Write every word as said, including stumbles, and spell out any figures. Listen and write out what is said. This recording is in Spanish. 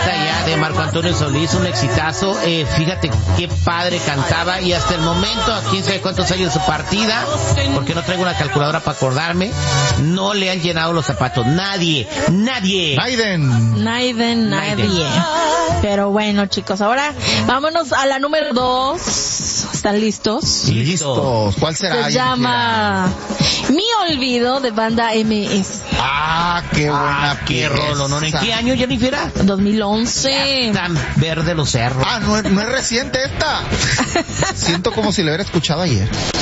Bonita ya de Marco Antonio Solís, un exitazo. Eh, fíjate qué padre cantaba y hasta el momento, a quién sabe cuántos años de su partida, porque no traigo una calculadora para acordarme, no le han llenado los zapatos. Nadie, nadie. Naiden. Naiden, nadie. Pero bueno, chicos, ahora vámonos a la número dos. ¿Están listos? Listos. ¿Cuál será? Se llama Mi Olvido, de Banda M S. Ah, qué buena Ah, qué rolo, ¿no? ¿En qué año, Jennifer? dos mil once. Tan verde los cerros. Ah, no, no es reciente esta. Siento como si lo hubiera escuchado ayer.